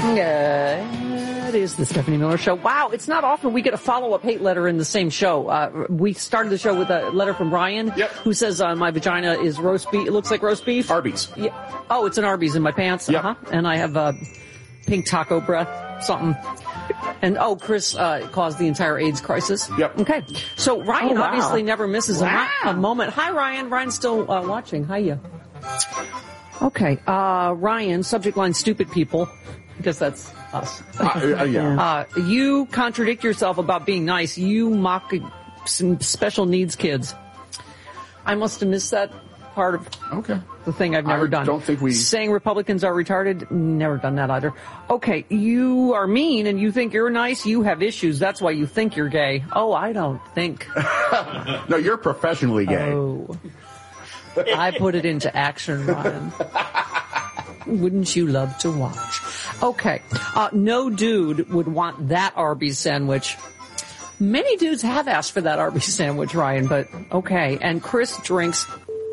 It is the Stephanie Miller Show. Wow, it's not often we get a follow-up hate letter in the same show. We started the show with a letter from Ryan, who says my vagina is roast beef. It looks like roast beef. Arby's. Yeah. Oh, it's an Arby's in my pants. Yep. And I have pink taco breath, something. And Chris caused the entire AIDS crisis. Yep. Okay. So Ryan obviously never misses a moment. Hi, Ryan. Ryan's still watching. Hiya. Okay. Ryan, subject line, stupid people. Because that's us. You contradict yourself about being nice. You mock some special needs kids. I must have missed that part of the thing I've never done. Don't think we... Saying Republicans are retarded? Never done that either. Okay, you are mean and you think you're nice. You have issues. That's why you think you're gay. Oh, I don't think. No, you're professionally gay. Oh. I put it into action, Ryan. Wouldn't you love to watch? Okay. No dude would want that Arby's sandwich. Many dudes have asked for that Arby's sandwich, Ryan, but okay. And Chris drinks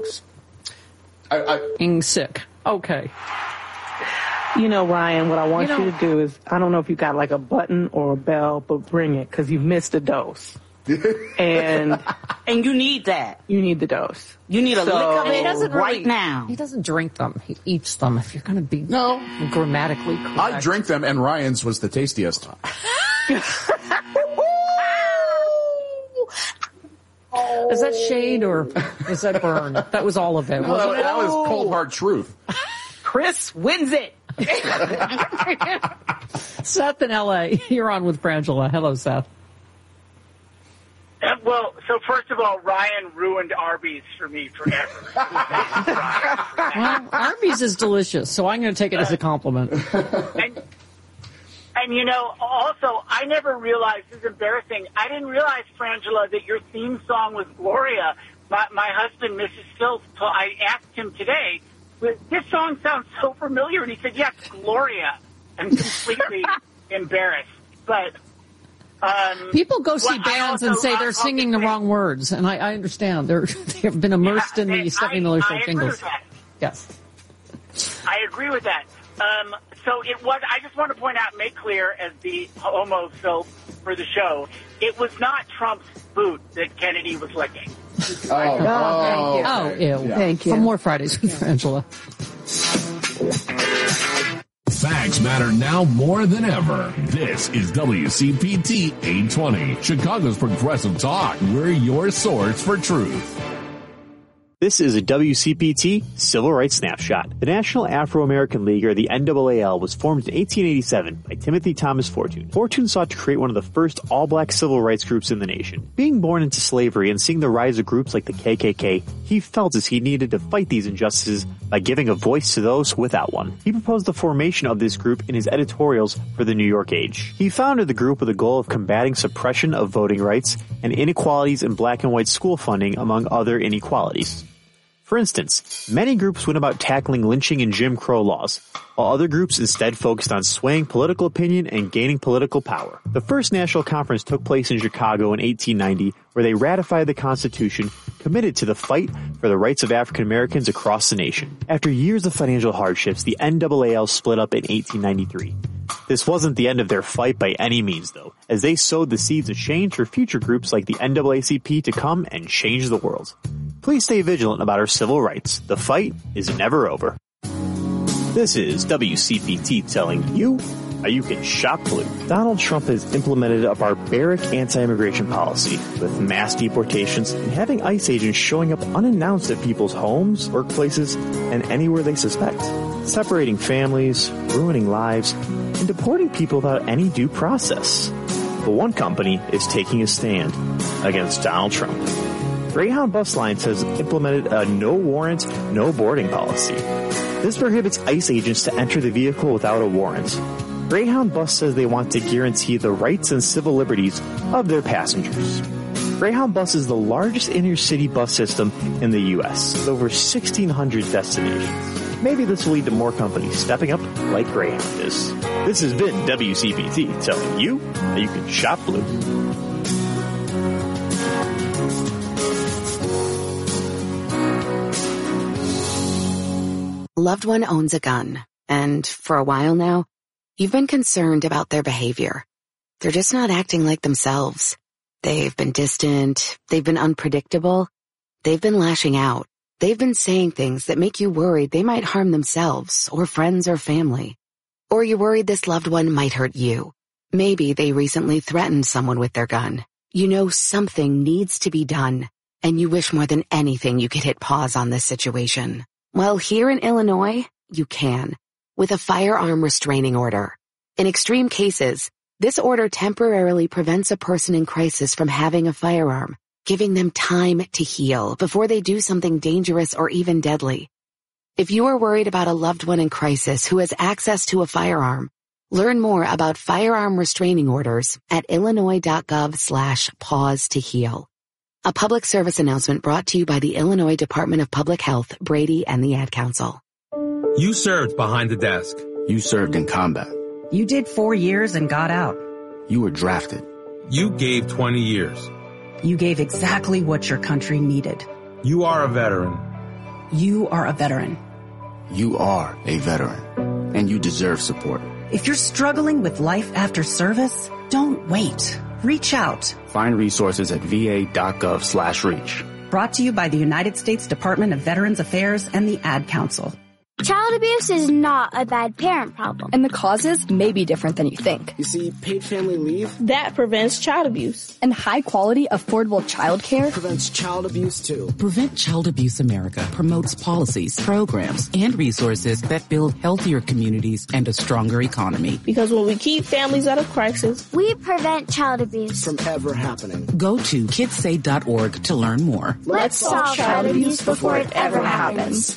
sick. Okay. You know, Ryan, what I want you to do is, I don't know if you got like a button or a bell, but bring it, because you've missed a dose. And you need that. You need the dose. You need a lick of it right now. He doesn't drink them. He eats them. If you're going to be grammatically correct. I drink them, and Ryan's was the tastiest. Is that shade or is that burn? That was all of it. No, that was cold hard truth. Chris wins it. Seth in L.A., you're on with Frangela. Hello, Seth. Well, so first of all, Ryan ruined Arby's for me forever. Well, Arby's is delicious, so I'm going to take it as a compliment. And you know, also, I never realized, this is embarrassing, I didn't realize, Frangela, that your theme song was Gloria. My husband, Mrs. Phillips, I asked him today, this song sounds so familiar, and he said, yes, Gloria. I'm completely embarrassed. But... people go see bands and say they're singing the wrong words, and I understand. They have been immersed in the Stephanie Miller Show jingles. Yes. I agree with that. So it was, I just want to point out, make clear as the homo self for the show, it was not Trump's boot that Kennedy was licking. Thank you. Oh, ew. Yeah. Thank you. For more Fridays with Angela. Facts matter now more than ever. This is WCPT 820, Chicago's Progressive Talk. We're your source for truth. This is a WCPT Civil Rights Snapshot. The National Afro-American League, or the NAAL, was formed in 1887 by Timothy Thomas Fortune. Fortune sought to create one of the first all-black civil rights groups in the nation. Being born into slavery and seeing the rise of groups like the KKK, he felt as he needed to fight these injustices by giving a voice to those without one. He proposed the formation of this group in his editorials for the New York Age. He founded the group with the goal of combating suppression of voting rights and inequalities in black and white school funding, among other inequalities. For instance, many groups went about tackling lynching and Jim Crow laws, while other groups instead focused on swaying political opinion and gaining political power. The first national conference took place in Chicago in 1890, where they ratified the Constitution, committed to the fight for the rights of African Americans across the nation. After years of financial hardships, the NAAL split up in 1893. This wasn't the end of their fight by any means, though, as they sowed the seeds of change for future groups like the NAACP to come and change the world. Please stay vigilant about our civil rights. The fight is never over. This is WCPT telling you how you can shop blue. Donald Trump has implemented a barbaric anti-immigration policy with mass deportations and having ICE agents showing up unannounced at people's homes, workplaces, and anywhere they suspect, separating families, ruining lives, and deporting people without any due process. But one company is taking a stand against Donald Trump. Greyhound Bus Lines has implemented a no warrant, no boarding policy. This prohibits ICE agents to enter the vehicle without a warrant. Greyhound Bus says they want to guarantee the rights and civil liberties of their passengers. Greyhound Bus is the largest inner-city bus system in the U.S., with over 1,600 destinations. Maybe this will lead to more companies stepping up like Greyhound is. This has been WCPT telling you that you can shop blue. Loved one owns a gun, and for a while now, You've been concerned about their behavior. They're just not acting like themselves. They've been distant. They've been unpredictable. They've been lashing out. They've been saying things that make you worried they might harm themselves or friends or family. Or you're worried this loved one might hurt you. Maybe they recently threatened someone with their gun. You know something needs to be done, and you wish more than anything you could hit pause on this situation. Well, here in Illinois, you can, with a firearm restraining order. In extreme cases, this order temporarily prevents a person in crisis from having a firearm, giving them time to heal before they do something dangerous or even deadly. If you are worried about a loved one in crisis who has access to a firearm, learn more about firearm restraining orders at illinois.gov/pause to heal. A public service announcement brought to you by the Illinois Department of Public Health, Brady, and the Ad Council. You served behind the desk. You served in combat. You did 4 years and got out. You were drafted. You gave 20 years. You gave exactly what your country needed. You are a veteran. You are a veteran. You are a veteran, and you deserve support. If you're struggling with life after service, don't wait. Reach out. Find resources at va.gov/reach. Brought to you by the United States Department of Veterans Affairs and the Ad Council. Child abuse is not a bad parent problem. And the causes may be different than you think. You see, paid family leave? That prevents child abuse. And high-quality, affordable child care? Prevents child abuse, too. Prevent Child Abuse America promotes policies, programs, and resources that build healthier communities and a stronger economy. Because when we keep families out of crisis, we prevent child abuse from ever happening. Go to kidssay.org to learn more. Let's solve child abuse before it ever happens.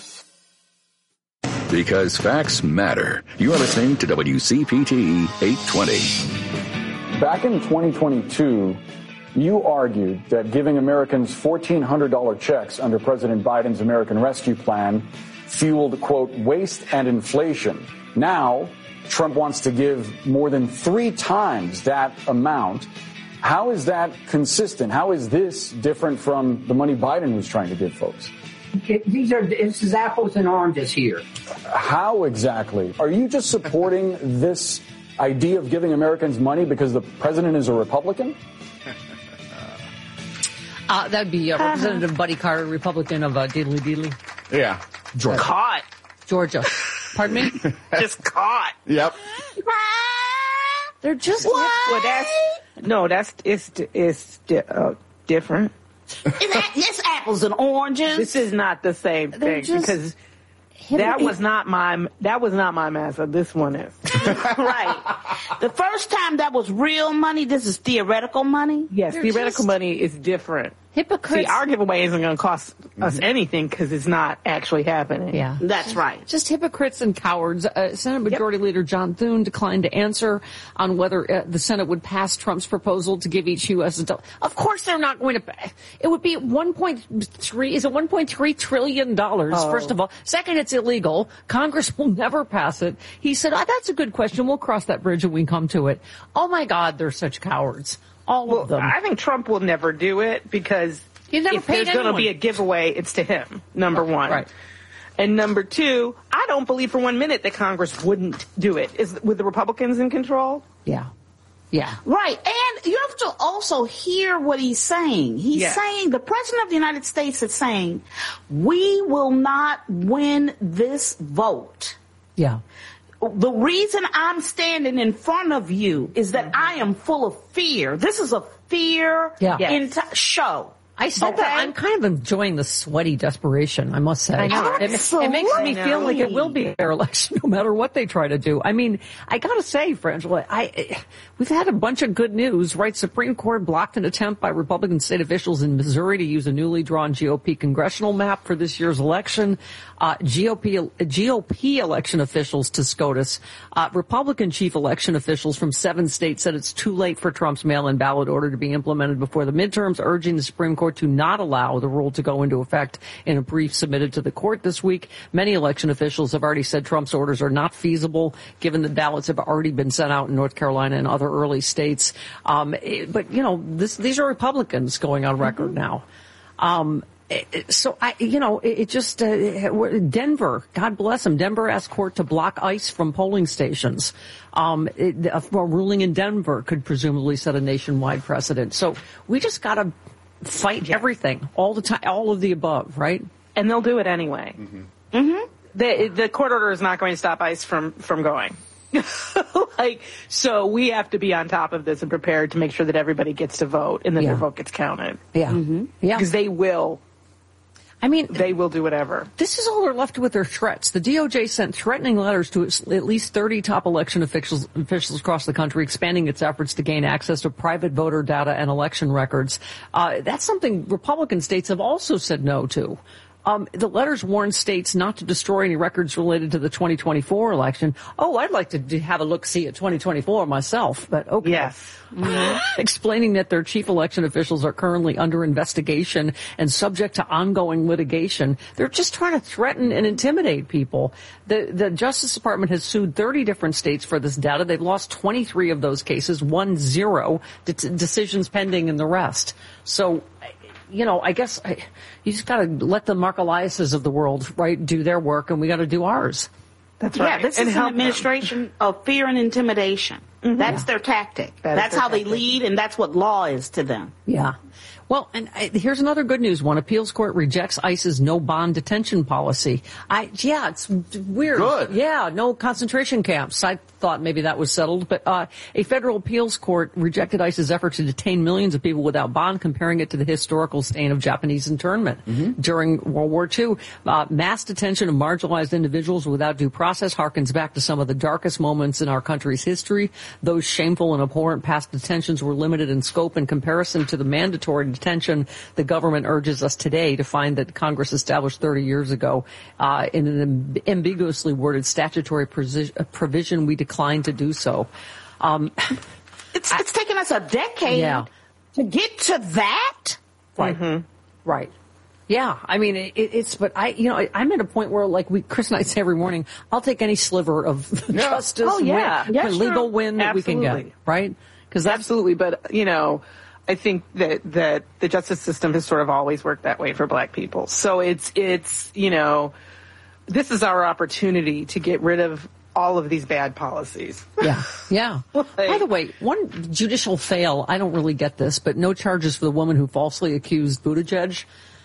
Because facts matter. You are listening to WCPT 820. Back in 2022, you argued that giving Americans $1,400 checks under President Biden's American Rescue Plan fueled, quote, waste and inflation. Now, Trump wants to give more than 3 times that amount. How is that consistent? How is this different from the money Biden was trying to give folks? This is apples and oranges here. How exactly? Are you just supporting this idea of giving Americans money because the president is a Republican? That'd be Representative Buddy Carter, Republican of Deedly Deedly. Yeah. Georgia. Caught. Georgia. Pardon me? Just caught. Yep. They're just... Well, it's different. It's apples and oranges. This is not the same thing because that was not my massa. This one is. Right. The first time that was real money, this is theoretical money? Yes, theoretical money is different. Hypocrites. See, our giveaway isn't going to cost us anything because it's not actually happening. Yeah. That's right. Just hypocrites and cowards. Senate Majority Leader John Thune declined to answer on whether the Senate would pass Trump's proposal to give each U.S. adult. Of course they're not going to. It would be $1.3 trillion, first of all. Second, it's illegal. Congress will never pass it. He said, that's a good question. We'll cross that bridge when we come to it. Oh, my God, they're such cowards. All of them. I think Trump will never do it because if there's going to be a giveaway, it's to him, number one. Right. And number two, I don't believe for 1 minute that Congress wouldn't do it. With the Republicans in control? Yeah. Yeah. Right. And you have to also hear what he's saying. He's saying, the President of the United States is saying, we will not win this vote. Yeah. The reason I'm standing in front of you is that I am full of fear. This is a fear show. I said that. I'm kind of enjoying the sweaty desperation, I must say. I know. It makes me feel like it will be their election no matter what they try to do. I mean, I gotta say, Frangela, we've had a bunch of good news, right? Supreme Court blocked an attempt by Republican state officials in Missouri to use a newly drawn GOP congressional map for this year's election. GOP election officials to SCOTUS. Republican chief election officials from 7 states said it's too late for Trump's mail-in ballot order to be implemented before the midterms, urging the Supreme Court to not allow the rule to go into effect in a brief submitted to the court this week. Many election officials have already said Trump's orders are not feasible, given that ballots have already been sent out in North Carolina and other early states. But, these are Republicans going on record now. Denver, God bless them. Denver asked court to block ICE from polling stations. A ruling in Denver could presumably set a nationwide precedent. So we just got to fight everything all the time, all of the above, right? And they'll do it anyway. The court order is not going to stop ICE from going. So we have to be on top of this and prepared to make sure that everybody gets to vote and that their vote gets counted. Yeah. Because they will. They will do whatever. This is all they're left with, their threats. The DOJ sent threatening letters to at least 30 top election officials across the country, expanding its efforts to gain access to private voter data and election records. That's something Republican states have also said no to. The letters warn states not to destroy any records related to the 2024 election. Oh, I'd like to have a look-see at 2024 myself, but okay. Yes. Explaining that their chief election officials are currently under investigation and subject to ongoing litigation. They're just trying to threaten and intimidate people. The Justice Department has sued 30 different states for this data. They've lost 23 of those cases, 1-0, decisions pending in the rest. So, I guess you just got to let the Mark Eliases of the world, right, do their work, and we got to do ours. That's right. Yeah, this is an administration of fear and intimidation. That's their tactic. That's how they lead, and that's what law is to them. Yeah. Well, and here's another good news one. Appeals court rejects ICE's no bond detention policy. It's weird. Good. Yeah, no concentration camps. I thought maybe that was settled, but a federal appeals court rejected ICE's effort to detain millions of people without bond, comparing it to the historical stain of Japanese internment during World War II. Mass detention of marginalized individuals without due process harkens back to some of the darkest moments in our country's history. Those shameful and abhorrent past detentions were limited in scope in comparison to the mandatory detention the government urges us today to find that Congress established 30 years ago in an ambiguously worded statutory provision. We declined to do so. It's taken us a decade to get to that. Right. Right. Yeah, but I'm at a point where, Chris and I say every morning, I'll take any sliver of justice, legal win that we can get, right? Because absolutely, but I think that the justice system has sort of always worked that way for black people. So it's this is our opportunity to get rid of all of these bad policies. Yeah. By the way, one judicial fail, I don't really get this, but no charges for the woman who falsely accused Buttigieg.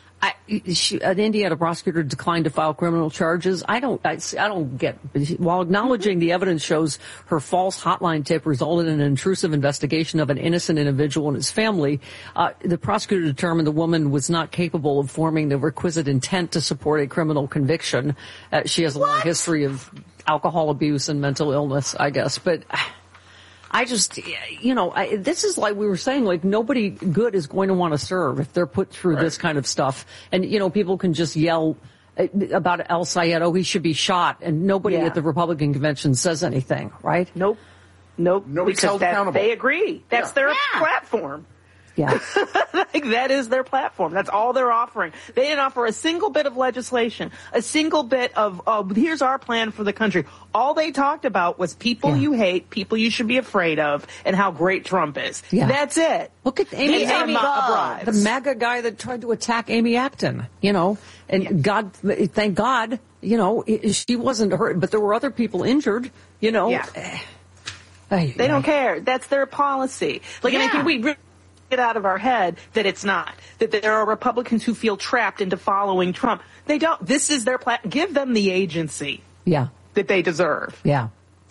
An Indiana prosecutor declined to file criminal charges. I don't get, while acknowledging the evidence shows her false hotline tip resulted in an intrusive investigation of an innocent individual and his family, the prosecutor determined the woman was not capable of forming the requisite intent to support a criminal conviction. She has a long history of alcohol abuse and mental illness, I guess, but I just, this is like we were saying, nobody good is going to want to serve if they're put through this kind of stuff. And, people can just yell about El Sayed, he should be shot, and nobody at the Republican convention says anything, right? Nope. Nobody's held accountable. They agree. That's their platform. Yeah. That is their platform. That's all they're offering. They didn't offer a single bit of legislation, a single bit of, here's our plan for the country. All they talked about was people you hate, people you should be afraid of, and how great Trump is. Yeah. That's it. Look at Amy the MAGA guy that tried to attack Amy Acton, and thank God, she wasn't hurt, but there were other people injured, Yeah. They don't care. That's their policy. And I think we get out of our head that it's not, that there are Republicans who feel trapped into following Trump. They don't. This is their plan. Give them the agency that they deserve. Yeah.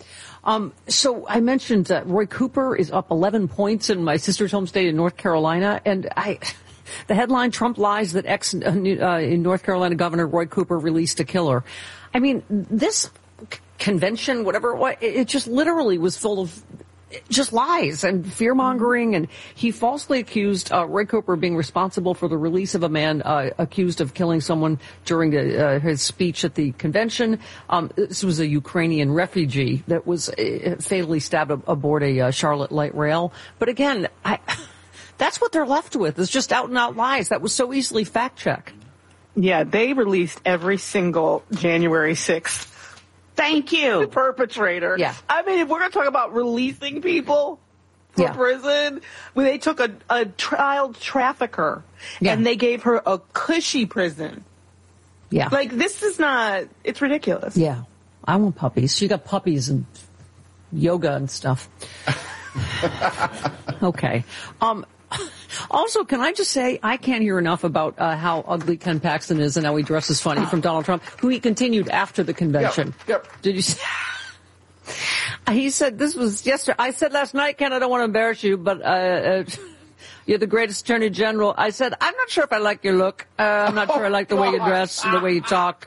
So I mentioned Roy Cooper is up 11 points in my sister's home state in North Carolina, and the headline, Trump lies that in North Carolina Governor Roy Cooper released a killer. This convention, whatever it was, it just literally was full of just lies and fear-mongering, and he falsely accused Roy Cooper of being responsible for the release of a man accused of killing someone during his speech at the convention. This was a Ukrainian refugee that was fatally stabbed aboard a Charlotte light rail. But again, that's what they're left with, is just out-and-out lies. That was so easily fact-checked. Yeah, they released every single January 6th. Thank you. The perpetrator. Yeah. If we're going to talk about releasing people, for prison, where they took a child trafficker and they gave her a cushy prison. Yeah. Like, this is not, it's ridiculous. Yeah. I want puppies. She got puppies and yoga and stuff. Okay. Also, can I just say, I can't hear enough about how ugly Ken Paxton is and how he dresses funny from Donald Trump, who he continued after the convention. Yep. Did you see? He said, this was yesterday. I said last night, Ken, I don't want to embarrass you, but you're the greatest attorney general. I said, I'm not sure if I like your look. I'm not sure I like the way you dress and the way you talk.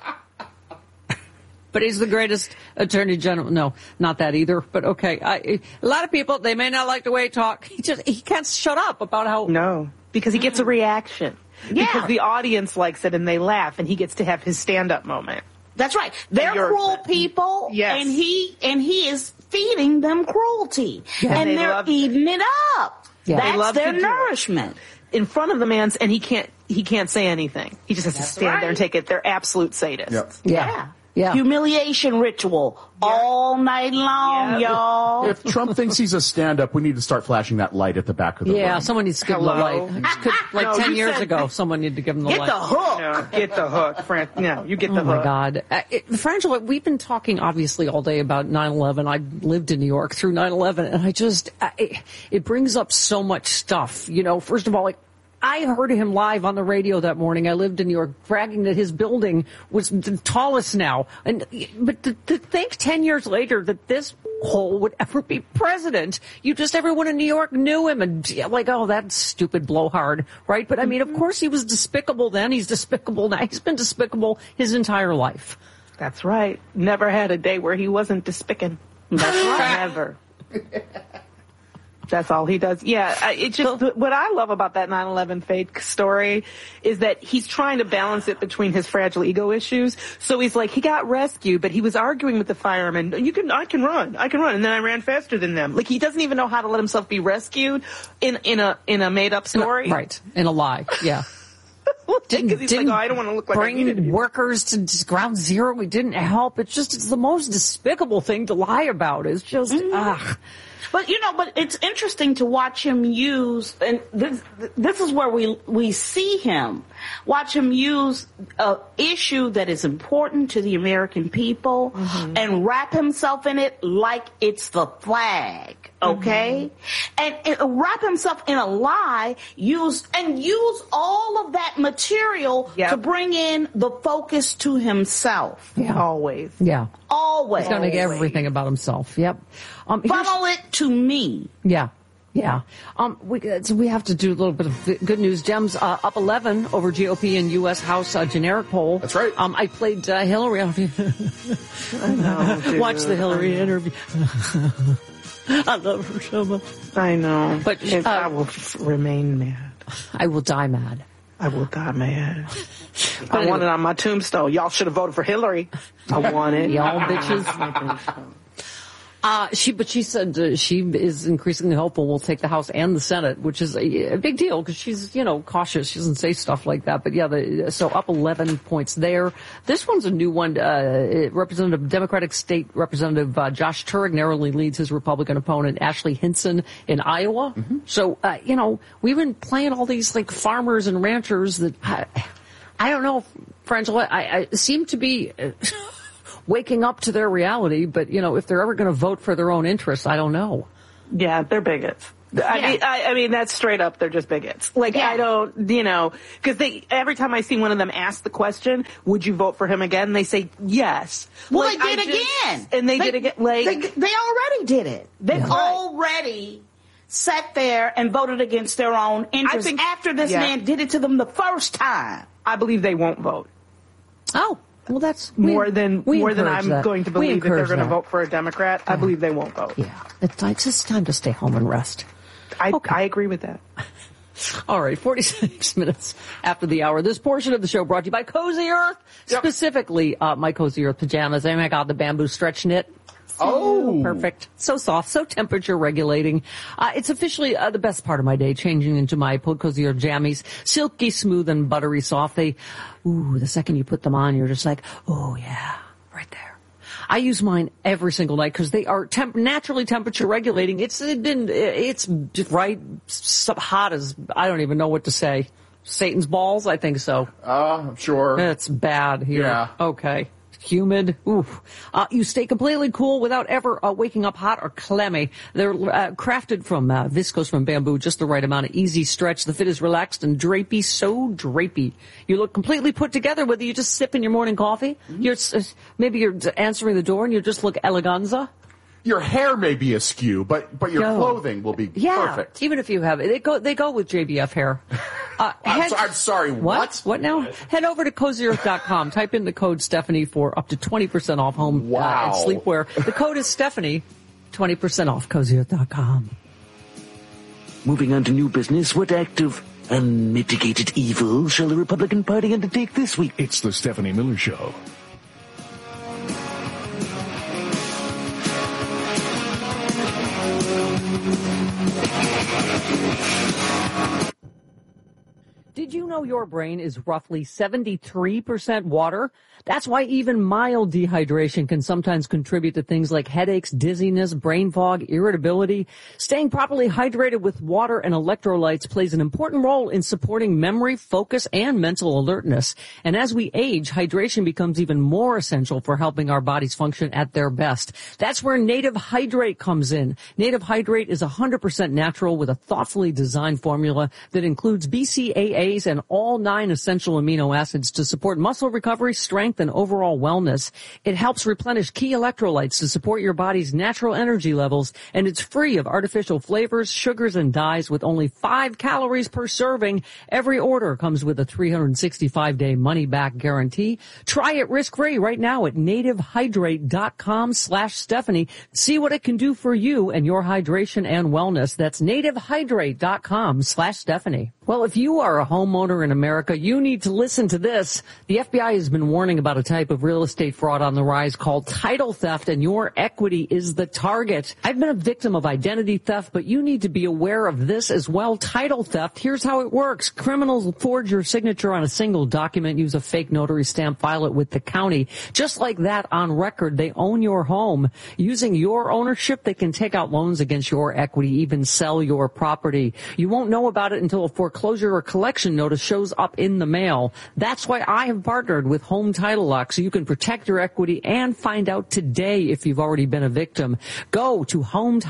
But he's the greatest attorney general. No, not that either. But okay. A lot of people, they may not like the way he talks. He can't shut up about how. No, because he gets a reaction. Yeah. Because the audience likes it and they laugh and he gets to have his stand-up moment. That's right. They're cruel people. Yes. And he is feeding them cruelty. Yeah. And they're eating it up. Yeah. That's their nourishment. In front of the man's, and he can't say anything. He just has to stand there and take it. They're absolute sadists. Yep. Yeah. Yeah. Humiliation ritual all night long, y'all. If Trump thinks he's a stand-up, we need to start flashing that light at the back of the room. Someone needs to give him the light. 10 years ago, someone needed to give him the light. Get the hook. No, get the hook, Fran. No, you get the hook. Oh, my God. Frangela, we've been talking, obviously, all day about 9/11. I lived in New York through 9/11, and I just, it brings up so much stuff. You know, first of all, like, I heard him live on the radio that morning. I lived in New York, bragging that his building was the tallest now. But to think 10 years later that this hole would ever be president, everyone in New York knew him and like, oh, that stupid blowhard, right? But I mean, of course he was despicable then. He's despicable now. He's been despicable his entire life. That's right. Never had a day where he wasn't despicing. That's right. Never. That's all he does. Yeah, what I love about that 9/11 fake story is that he's trying to balance it between his fragile ego issues. So he's like, he got rescued, but he was arguing with the firemen. I can run, and then I ran faster than them. Like, he doesn't even know how to let himself be rescued in a made up story. Right, in a lie. Yeah. He's like, I don't want to look like bring workers to ground zero. We didn't help. It's the most despicable thing to lie about. It's just, But it's interesting to watch him use, and this is where we see him, watch him use an issue that is important to the American people and wrap himself in it like it's the flag, okay? And wrap himself in a lie, use all of that material to bring in the focus to himself. Yeah. Always. Yeah. Always. He's going to make everything about himself. Yep. Funnel it to me. Yeah. Yeah. We have to do a little bit of good news. Dems up 11 over GOP and U.S. House generic poll. That's right. I played Hillary. I know, dude. Watch the Hillary interview. I love her so much. I know. But I will remain mad. I will die mad. I will die mad. I want it on my tombstone. Y'all should have voted for Hillary. I want it. Y'all bitches. She said she is increasingly hopeful we'll take the House and the Senate, which is a big deal because she's, cautious. She doesn't say stuff like that. But yeah, so up 11 points there. This one's a new one. Democratic State Representative Josh Turek narrowly leads his Republican opponent Ashley Hinson in Iowa. So, we've been playing all these like farmers and ranchers that I don't know, Frangela, I seem to be waking up to their reality, but if they're ever going to vote for their own interests, I don't know. Yeah, they're bigots. I mean, that's straight up. They're just bigots. Like, I don't, because every time I see one of them ask the question, would you vote for him again? They say yes. Well, they did again. And they did again. Like, they already did it. They already sat there and voted against their own interests after this man did it to them the first time. I believe they won't vote. Oh. Well, that's more than I'm going to believe that they're going to vote for a Democrat. Yeah. I believe they won't vote. Yeah, it's just time to stay home and rest. I agree with that. All right, 46 minutes after the hour. This portion of the show brought to you by Cozy Earth, specifically my Cozy Earth pajamas. Oh my God, the bamboo stretch knit. Oh, perfect. So soft, so temperature regulating. It's officially the best part of my day, changing into my Cozy Earth jammies. Silky smooth and buttery soft. The second you put them on, you're just like, oh yeah, right there. I use mine every single night because they are naturally temperature regulating. It's just right hot as I don't even know what to say. Satan's balls? I think so. I'm sure. It's bad here. Yeah. Okay. Humid. Oof. You stay completely cool without ever waking up hot or clammy. They're crafted from viscose from bamboo, just the right amount of easy stretch. The fit is relaxed and drapey, so drapey. You look completely put together whether you just sip in your morning coffee. Maybe you're answering the door and you just look eleganza. Your hair may be askew, but your clothing will be perfect. Even if you have it. They go with JBF hair. I'm sorry, what? What now? Head over to CozyEarth.com. Type in the code Stephanie for up to 20% off home and sleepwear. The code is Stephanie, 20% off CozyEarth.com. Moving on to new business, what act of unmitigated evil shall the Republican Party undertake this week? It's the Stephanie Miller Show. Did you know your brain is roughly 73% water? That's why even mild dehydration can sometimes contribute to things like headaches, dizziness, brain fog, irritability. Staying properly hydrated with water and electrolytes plays an important role in supporting memory, focus, and mental alertness. And as we age, hydration becomes even more essential for helping our bodies function at their best. That's where Native Hydrate comes in. Native Hydrate is 100% natural with a thoughtfully designed formula that includes BCAAs and all 9 essential amino acids to support muscle recovery, strength, and overall wellness. It helps replenish key electrolytes to support your body's natural energy levels, and it's free of artificial flavors, sugars, and dyes with only 5 calories per serving. Every order comes with a 365-day money-back guarantee. Try it risk-free right now at nativehydrate.com/Stephanie. See what it can do for you and your hydration and wellness. That's nativehydrate.com/Stephanie. Well, if you are a homeowner in America, you need to listen to this. The FBI has been warning about a type of real estate fraud on the rise called title theft, and your equity is the target. I've been a victim of identity theft, but you need to be aware of this as well. Title theft, here's how it works. Criminals forge your signature on a single document, use a fake notary stamp, file it with the county. Just like that, on record, they own your home. Using your ownership, they can take out loans against your equity, even sell your property. You won't know about it until a foreclosure or collection notice shows up in the mail. That's why I have partnered with Home Title Lock, so you can protect your equity and find out today if you've already been a victim. Go to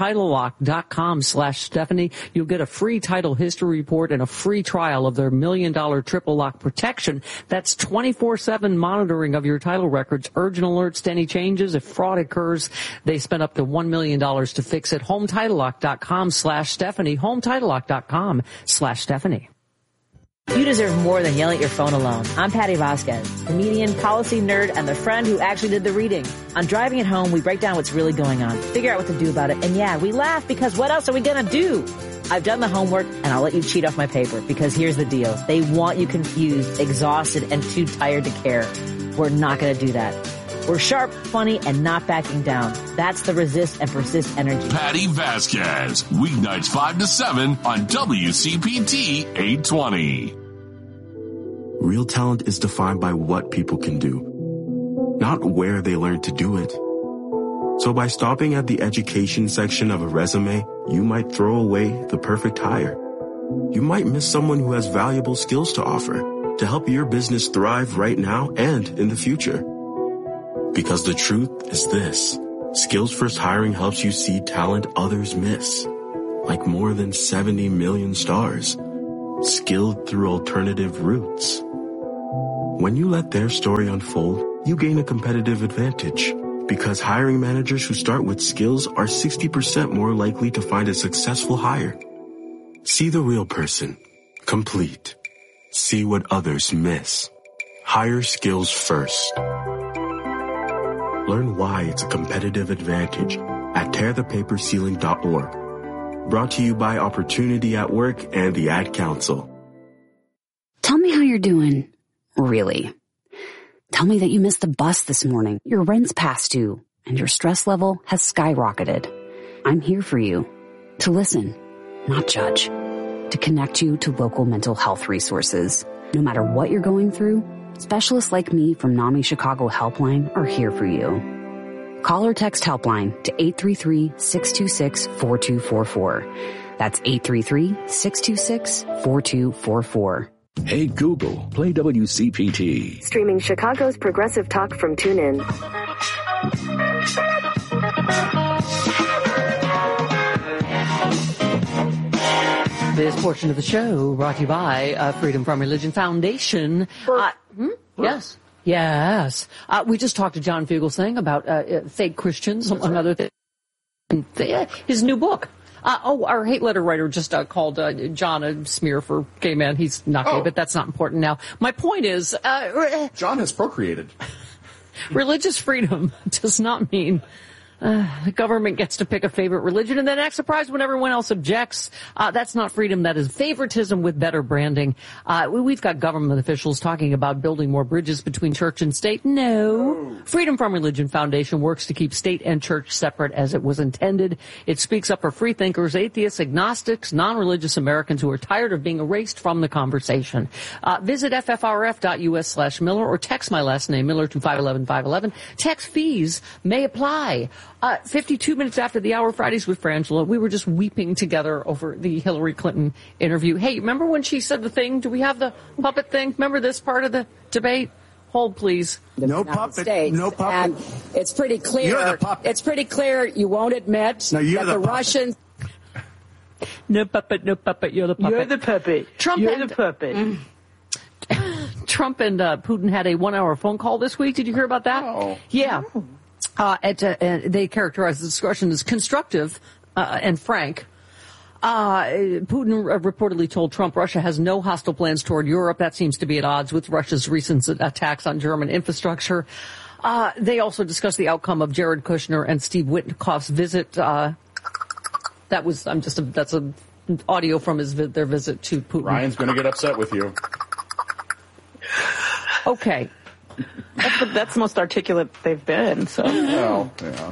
HomeTitleLock.com/Stephanie. You'll get a free title history report and a free trial of their $1 million triple lock protection. That's 24/7 monitoring of your title records, urgent alerts to any changes. If fraud occurs, they spend up to $1 million to fix it. HomeTitleLock.com/Stephanie. HomeTitleLock.com/Stephanie. You deserve more than yelling at your phone alone. I'm Patty Vasquez, comedian, policy nerd, and the friend who actually did the reading. On Driving It Home, we break down what's really going on, figure out what to do about it, and yeah, we laugh because what else are we gonna do? I've done the homework, and I'll let you cheat off my paper, because here's the deal. They want you confused, exhausted, and too tired to care. We're not gonna do that. We're sharp, funny, and not backing down. That's the resist and persist energy. Patty Vasquez, weeknights 5 to 7 on WCPT 820. Real talent is defined by what people can do, not where they learn to do it. So by stopping at the education section of a resume, you might throw away the perfect hire. You might miss someone who has valuable skills to offer to help your business thrive right now and in the future. Because the truth is this, Skills First Hiring helps you see talent others miss, like more than 70 million stars, skilled through alternative routes. When you let their story unfold, you gain a competitive advantage, because hiring managers who start with skills are 60% more likely to find a successful hire. See the real person, complete. See what others miss. Hire skills first. Learn why it's a competitive advantage at tearthepaperceiling.org. Brought to you by Opportunity at Work and the Ad Council. Tell me how you're doing. Really. Tell me that you missed the bus this morning, your rent's past due, and your stress level has skyrocketed. I'm here for you. To listen, not judge. To connect you to local mental health resources. No matter what you're going through, specialists like me from NAMI Chicago Helpline are here for you. Call or text Helpline to 833-626-4244. That's 833-626-4244. Hey Google, play WCPT. Streaming Chicago's progressive talk from TuneIn. This portion of the show brought to you by Freedom from Religion Foundation. Yes. Yes. We just talked to John Fugelsang about fake Christians, among other things. His new book. Our hate letter writer just called John a smear for gay men. He's not gay, but that's not important now. My point is... John has procreated. Religious freedom does not mean... the government gets to pick a favorite religion and then act surprised when everyone else objects. That's not freedom. That is favoritism with better branding. We've got government officials talking about building more bridges between church and state. No. Freedom from Religion Foundation works to keep state and church separate as it was intended. It speaks up for free thinkers, atheists, agnostics, non-religious Americans who are tired of being erased from the conversation. Visit ffrf.us/Miller or text my last name, Miller, to 511-511. Text fees may apply. 52 minutes after the hour, Fridays with Frangela, we were just weeping together over the Hillary Clinton interview. Hey, remember when she said the thing? Do we have the puppet thing? Remember this part of the debate? Hold, please. No puppet. No puppet. And it's pretty clear. You're the puppet. It's pretty clear you won't admit that the Russians. No puppet, no puppet. You're the puppet. You're the puppet. You're the puppet. Trump and Putin had a 1-hour phone call this week. Did you hear about that? Oh. Yeah. They characterized the discussion as constructive and frank. Putin reportedly told Trump Russia has no hostile plans toward Europe. That seems to be at odds with Russia's recent attacks on German infrastructure. They also discussed the outcome of Jared Kushner and Steve Witkoff's visit. That's an audio from their visit to Putin. Ryan's going to get upset with you. Okay. That's the most articulate they've been, so. Well, yeah.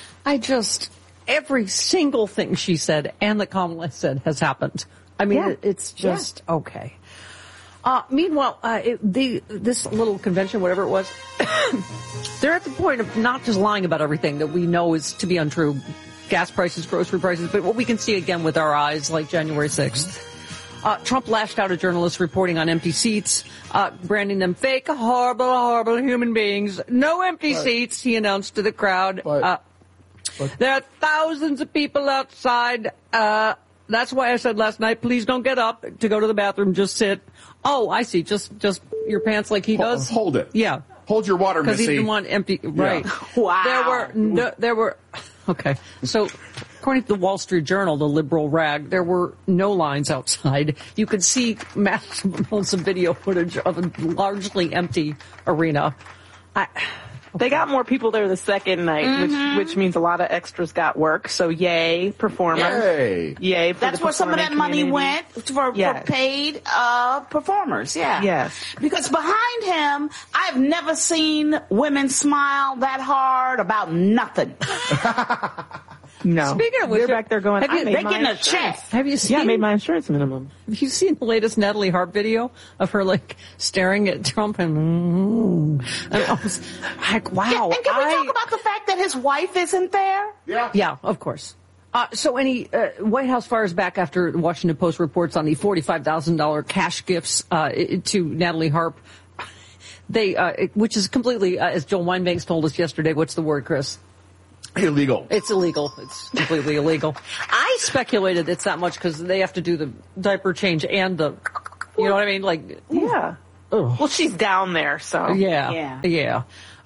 Every single thing she said and that Kamala said has happened. I mean, it's just, okay. Meanwhile, this little convention, whatever it was, they're at the point of not just lying about everything that we know is to be untrue. Gas prices, grocery prices, but what we can see again with our eyes, like January 6th. Trump lashed out at journalists reporting on empty seats, branding them fake, horrible human beings. No empty seats, he announced to the crowd. There are thousands of people outside. That's why I said last night, please don't get up to go to the bathroom. Just sit. Oh, I see. Just your pants like he does. Hold it. Yeah. Hold your water, Missy. Because he didn't want empty. Right. Yeah. Wow. There were. Okay. So, according to the Wall Street Journal, the liberal rag, there were no lines outside. You could see massive amounts of video footage of a largely empty arena. They got more people there the second night, which means a lot of extras got work. So yay, performers. Yay for That's the where some of that money went for paid performers. Yeah. Yes. Because behind him, I've never seen women smile that hard about nothing. No. Speaking of which, they're back there going, they're getting a check. Have you seen? Yeah, I made my insurance minimum. Have you seen the latest Natalie Hart video of her staring at Trump and I was like, wow. Yeah, and can we talk about the fact that his wife isn't there? Yeah. Yeah, of course. So any White House fires back after the Washington Post reports on the $45,000 cash gifts to Natalie Hart. Which is completely, as Joel Weinbanks told us yesterday, what's the word, Chris? Illegal. It's illegal. It's completely illegal. I speculated it's that much because they have to do the diaper change and you know what I mean? Yeah. Ugh. Well, she's down there, so. Yeah.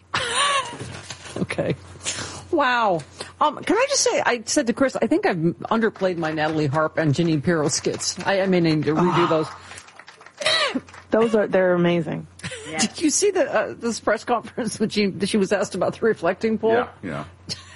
Okay. Wow. Can I just say, I said to Chris, I think I've underplayed my Natalie Hart and Jeanine Pirro skits. I may need to redo those. They're amazing. Yeah. Did you see this press conference when she was asked about the reflecting pool? Yeah.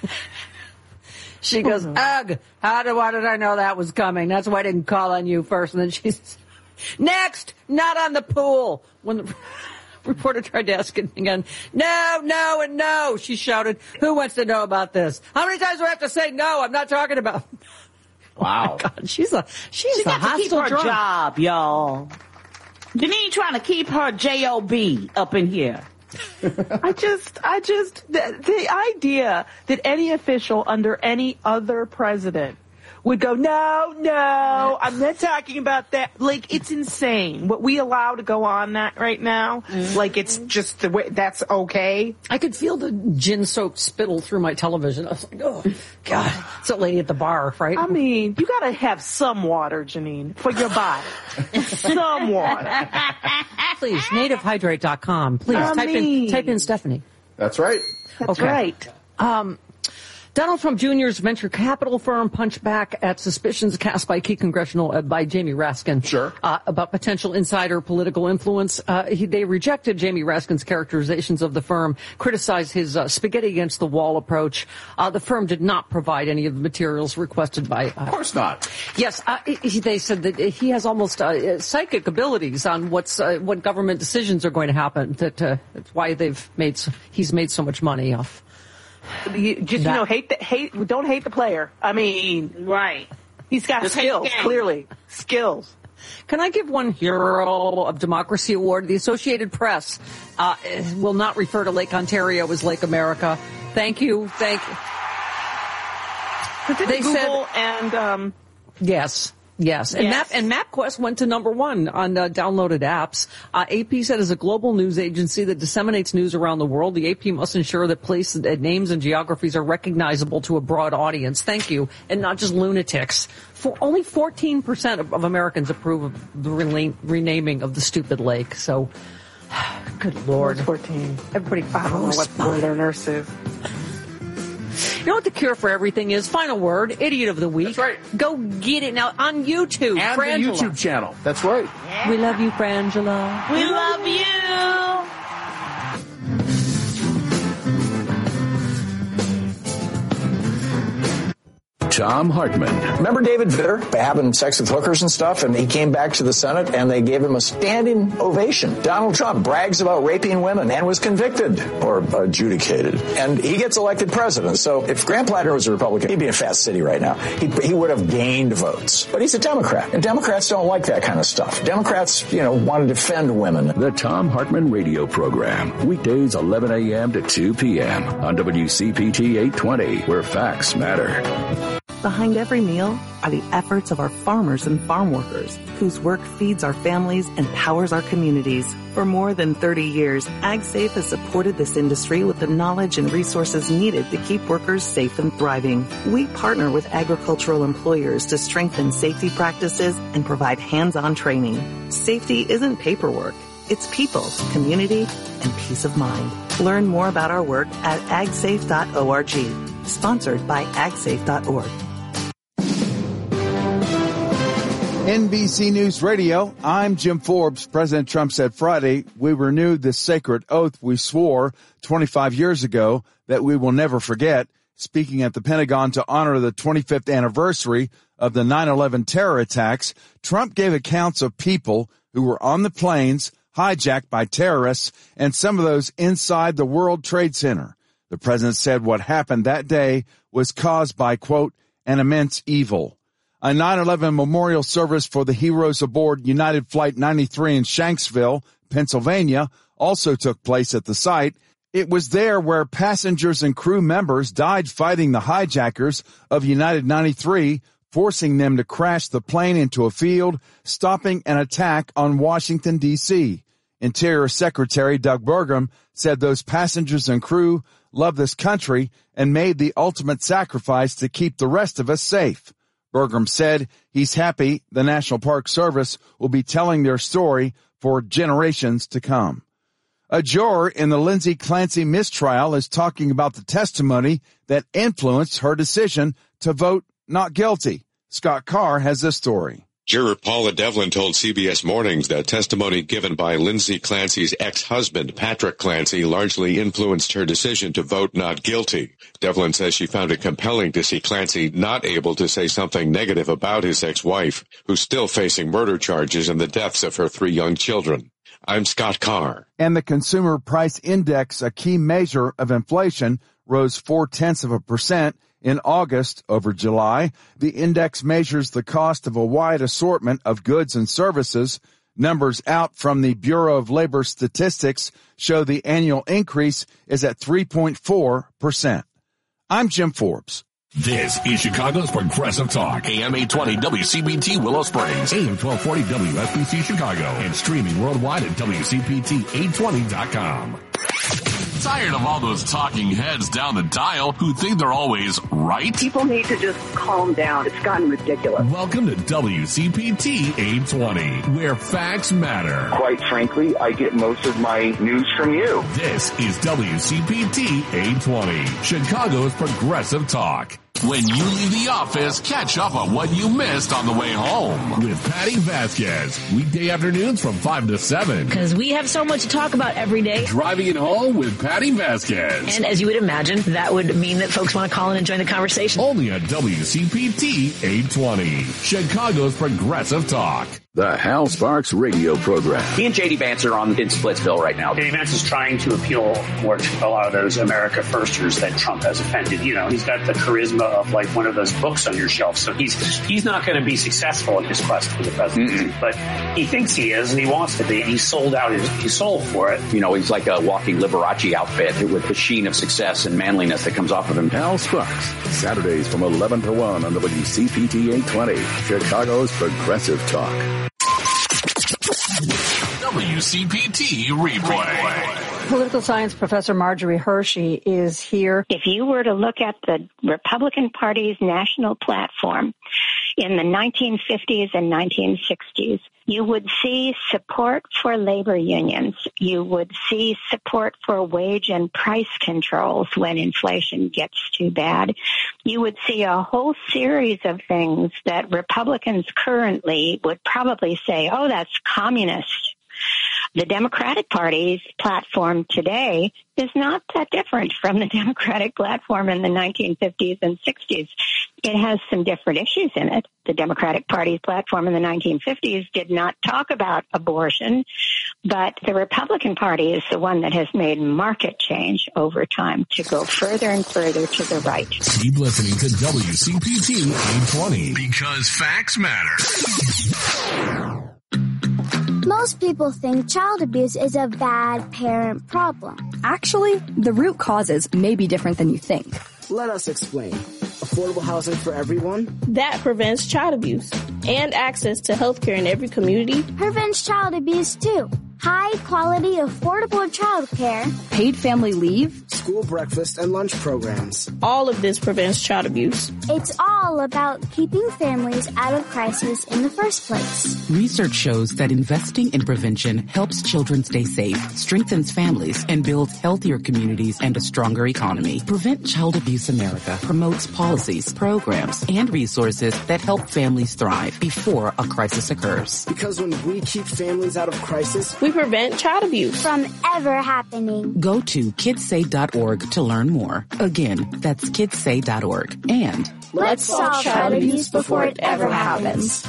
She goes, ugh, why did I know that was coming? That's why I didn't call on you first. And then she's, next, not on the pool. When the reporter tried to ask it again, no, and no, she shouted, who wants to know about this? How many times do I have to say no? I'm not talking about. Wow. Oh my God, she's a got to keep her job, y'all. Jeanine trying to keep her job up in here. The idea that any official under any other president would go, no, I'm not talking about that. Like, it's insane. What we allow to go on that right now, like, it's just the way, that's okay. I could feel the gin-soaked spittle through my television. I was like, oh, God. It's that lady at the bar, right? I mean, you gotta have some water, Janine, for your body. Some water. Please, nativehydrate.com. Please, type in Stephanie. That's right. That's right. Donald Trump Jr.'s venture capital firm punched back at suspicions cast by key congressional by Jamie Raskin about potential insider political influence. They rejected Jamie Raskin's characterizations of the firm, criticized his spaghetti against the wall approach. The firm did not provide any of the materials requested by. Of course not. Yes, they said that he has almost psychic abilities on what government decisions are going to happen. That's why he's made so much money off. Don't hate the player. I mean, right. He's got skills, clearly. Skills. Can I give one Hero of Democracy award? The Associated Press will not refer to Lake Ontario as Lake America. Thank you. They Google and yes. And MapQuest went to #1 on downloaded apps. AP said as a global news agency that disseminates news around the world, the AP must ensure that places, names and geographies are recognizable to a broad audience. Thank you. And not just lunatics. Only 14% of Americans approve of the renaming of the stupid lake. So, good Lord. 14. Everybody, I don't know what their nurse is. You know what the cure for everything is? Final word, Idiot of the Week. That's right. Go get it now on YouTube. And Frangela. the YouTube channel. That's right. Yeah. We love you, Frangela. We love you. Thom Hartmann. Remember David Vitter having sex with hookers and stuff, and he came back to the Senate and they gave him a standing ovation. Donald Trump brags about raping women and was convicted or adjudicated, and he gets elected president. So if Grant Platter was a Republican, he'd be in Fast City right now. He would have gained votes, but he's a Democrat, and Democrats don't like that kind of stuff. Democrats, want to defend women. The Thom Hartmann radio program, weekdays 11 a.m. to 2 p.m. on WCPT 820, where facts matter. Behind every meal are the efforts of our farmers and farm workers, whose work feeds our families and powers our communities. For more than 30 years, AgSafe has supported this industry with the knowledge and resources needed to keep workers safe and thriving. We partner with agricultural employers to strengthen safety practices and provide hands-on training. Safety isn't paperwork. It's people, community, and peace of mind. Learn more about our work at agsafe.org. Sponsored by agsafe.org. NBC News Radio, I'm Jim Forbes. President Trump said Friday, we renewed the sacred oath we swore 25 years ago that we will never forget. Speaking at the Pentagon to honor the 25th anniversary of the 9/11 terror attacks, Trump gave accounts of people who were on the planes hijacked by terrorists and some of those inside the World Trade Center. The president said what happened that day was caused by, quote, an immense evil. A 9/11 memorial service for the heroes aboard United Flight 93 in Shanksville, Pennsylvania, also took place at the site. It was there where passengers and crew members died fighting the hijackers of United 93, forcing them to crash the plane into a field, stopping an attack on Washington, D.C. Interior Secretary Doug Burgum said those passengers and crew love this country and made the ultimate sacrifice to keep the rest of us safe. Burgum said he's happy the National Park Service will be telling their story for generations to come. A juror in the Lindsay Clancy mistrial is talking about the testimony that influenced her decision to vote not guilty. Scott Carr has this story. Juror Paula Devlin told CBS Mornings that testimony given by Lindsay Clancy's ex-husband, Patrick Clancy, largely influenced her decision to vote not guilty. Devlin says she found it compelling to see Clancy not able to say something negative about his ex-wife, who's still facing murder charges and the deaths of her 3 young children. I'm Scott Carr. And the Consumer Price Index, a key measure of inflation, rose 0.4% in August over July. The index measures the cost of a wide assortment of goods and services. Numbers out from the Bureau of Labor Statistics show the annual increase is at 3.4%. I'm Jim Forbes. This is Chicago's Progressive Talk. AM 820 WCPT Willow Springs. AM 1240 WSBC Chicago. And streaming worldwide at WCPT820.com. Tired of all those talking heads down the dial who think they're always right? People need to just calm down. It's gotten ridiculous. Welcome to WCPT 820, where facts matter. Quite frankly, I get most of my news from you. This is WCPT 820, Chicago's Progressive Talk. When you leave the office, catch up on what you missed on the way home with Patty Vasquez. Weekday afternoons from 5 to 7. Because we have so much to talk about every day. Driving it home with Patty Vasquez. And as you would imagine, that would mean that folks want to call in and join the conversation. Only on WCPT 820, Chicago's Progressive Talk. The Hal Sparks radio program. He and J.D. Vance are in Splitsville right now. J.D. Vance is trying to appeal more to a lot of those America Firsters that Trump has offended. You know, he's got the charisma of like one of those books on your shelf. So he's not going to be successful in his quest for the presidency, but he thinks he is and he wants to be. And he sold out his soul for it. You know, he's like a walking Liberace outfit with the sheen of success and manliness that comes off of him. Hal Sparks, Saturdays from 11 to 1 on WCPT 820, Chicago's Progressive Talk. WCPT Replay. Political science professor Marjorie Hershey is here. If you were to look at the Republican Party's national platform in the 1950s and 1960s, you would see support for labor unions. You would see support for wage and price controls when inflation gets too bad. You would see a whole series of things that Republicans currently would probably say, oh, that's communist. The Democratic Party's platform today is not that different from the Democratic platform in the 1950s and 60s. It has some different issues in it. The Democratic Party's platform in the 1950s did not talk about abortion, but the Republican Party is the one that has made market change over time to go further and further to the right. Keep listening to WCPT 820 because facts matter. Most people think child abuse is a bad parent problem. Actually, the root causes may be different than you think. Let us explain. Affordable housing for everyone? That prevents child abuse. And access to health care in every community. Prevents child abuse too. High quality, affordable child care. Paid family leave. School breakfast and lunch programs. All of this prevents child abuse. It's all about keeping families out of crisis in the first place. Research shows that investing in prevention helps children stay safe, strengthens families, and builds healthier communities and a stronger economy. Prevent Child Abuse America promotes policies, programs, and resources that help families thrive before a crisis occurs. Because when we keep families out of crisis, we prevent child abuse from ever happening. Go to kidssay.org to learn more. Again, that's kidssay.org. And let's solve child abuse before it ever happens.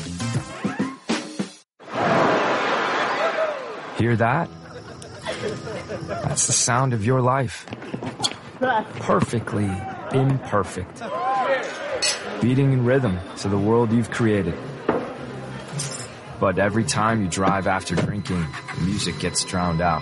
Hear that? That's the sound of your life. Perfectly imperfect. Beating in rhythm to the world you've created. But every time you drive after drinking, the music gets drowned out.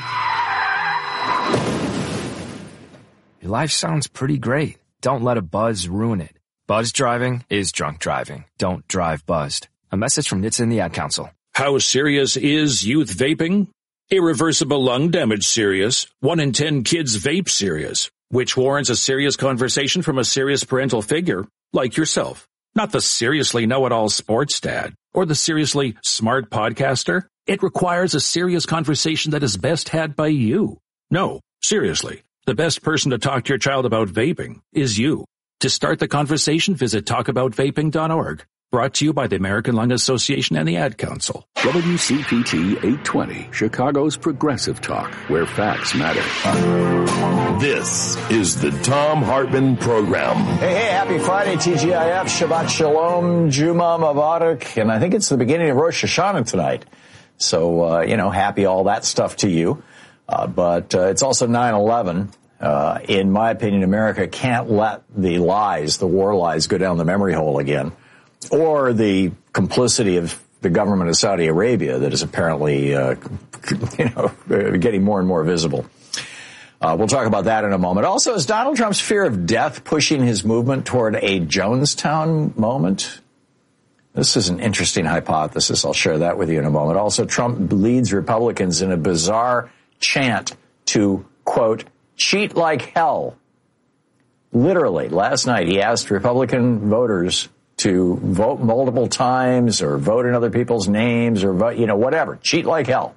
Your life sounds pretty great. Don't let a buzz ruin it. Buzz driving is drunk driving. Don't drive buzzed. A message from NHTSA and the Ad Council. How serious is youth vaping? Irreversible lung damage serious. 1 in 10 kids vape serious, which warrants a serious conversation from a serious parental figure like yourself. Not the seriously know-it-all sports dad or the seriously smart podcaster. It requires a serious conversation that is best had by you. No, seriously, the best person to talk to your child about vaping is you. To start the conversation, visit talkaboutvaping.org. Brought to you by the American Lung Association and the Ad Council. WCPT 820, Chicago's Progressive Talk, where facts matter. This is the Thom Hartmann Program. Hey, happy Friday, TGIF, Shabbat Shalom, Juma Mubarak, and I think it's the beginning of Rosh Hashanah tonight. So, happy all that stuff to you. But it's also 9/11. In my opinion, America can't let the war lies, go down the memory hole again. Or the complicity of the government of Saudi Arabia that is apparently, getting more and more visible. We'll talk about that in a moment. Also, is Donald Trump's fear of death pushing his movement toward a Jonestown moment? This is an interesting hypothesis. I'll share that with you in a moment. Also, Trump leads Republicans in a bizarre chant to, quote, cheat like hell. Literally, last night he asked Republican voters to vote multiple times or vote in other people's names or vote, whatever. Cheat like hell.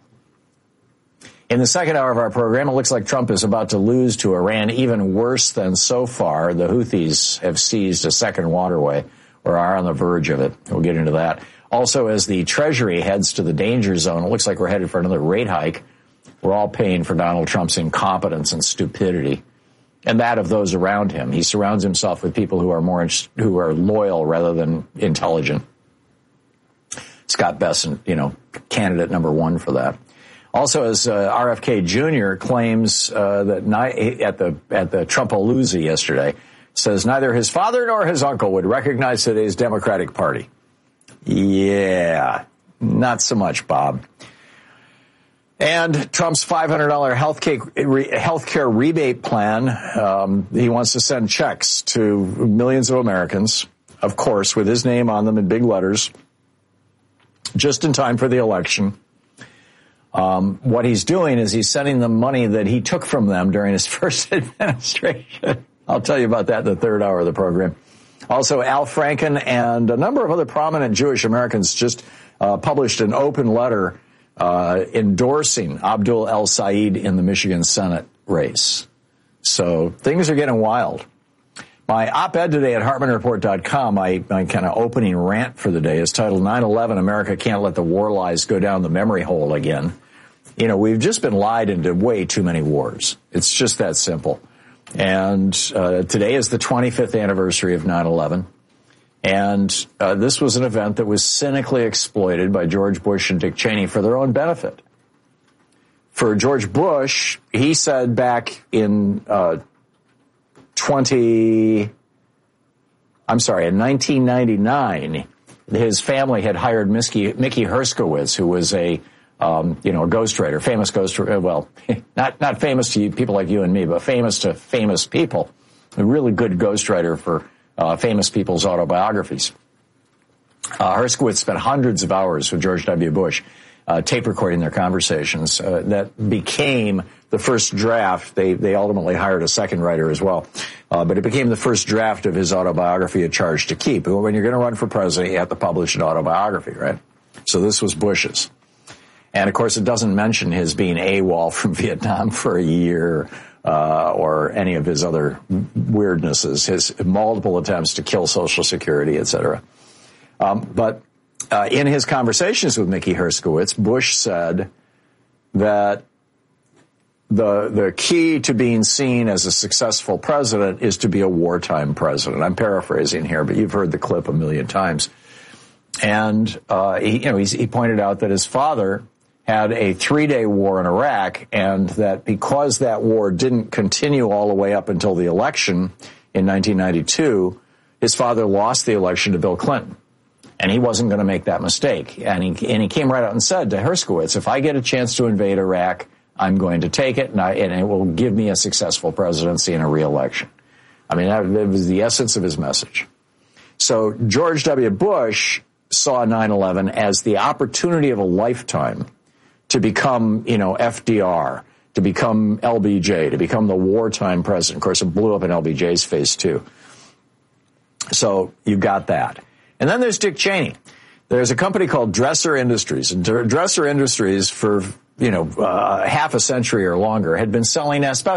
In the second hour of our program, it looks like Trump is about to lose to Iran even worse than so far. The Houthis have seized a second waterway or are on the verge of it. We'll get into that. Also, as the Treasury heads to the danger zone, it looks like we're headed for another rate hike. We're all paying for Donald Trump's incompetence and stupidity and that of those around him. He surrounds himself with people who are loyal rather than intelligent. Scott Bessent, candidate number one for that. Also, as RFK Jr. claims that at the Trumpalooza yesterday, says neither his father nor his uncle would recognize today's Democratic Party. Yeah, not so much, Bob. And Trump's $500 healthcare rebate plan, he wants to send checks to millions of Americans, of course, with his name on them in big letters, just in time for the election. What he's doing is he's sending them money that he took from them during his first administration. I'll tell you about that in the third hour of the program. Also, Al Franken and a number of other prominent Jewish Americans just published an open letter endorsing Abdul El-Sayed in the Michigan Senate race. So things are getting wild. My op-ed today at HartmanReport.com, my kind of opening rant for the day is titled 9/11, America Can't Let the War Lies Go Down the Memory Hole Again. We've just been lied into way too many wars. It's just that simple. And today is the 25th anniversary of 9/11. And this was an event that was cynically exploited by George Bush and Dick Cheney for their own benefit. For George Bush, he said back in 1999, his family had hired Mickey Herskowitz, who was a ghostwriter, famous ghostwriter. Well, not famous to people like you and me, but famous to famous people. A really good ghostwriter for famous people's autobiographies. Herskowitz spent hundreds of hours with George W. Bush, tape recording their conversations. That became the first draft. They ultimately hired a second writer as well. But it became the first draft of his autobiography, A Charge to Keep. When you're going to run for president, you have to publish an autobiography, right? So this was Bush's. And, of course, it doesn't mention his being AWOL from Vietnam for a year or any of his other weirdnesses, his multiple attempts to kill Social Security, et cetera. But in his conversations with Mickey Herskowitz, Bush said that the key to being seen as a successful president is to be a wartime president. I'm paraphrasing here, but you've heard the clip a million times. And he pointed out that his father had a 3-day war in Iraq, and that because that war didn't continue all the way up until the election in 1992, his father lost the election to Bill Clinton. And he wasn't going to make that mistake. And he came right out and said to Herskowitz, if I get a chance to invade Iraq, I'm going to take it, and it will give me a successful presidency and a re-election. I mean, that was the essence of his message. So George W. Bush saw 9/11 as the opportunity of a lifetime to become, FDR, to become LBJ, to become the wartime president. Of course, it blew up in LBJ's face, too. So you got that. And then there's Dick Cheney. There's a company called Dresser Industries. And Dresser Industries, for half a century or longer, had been selling asbestos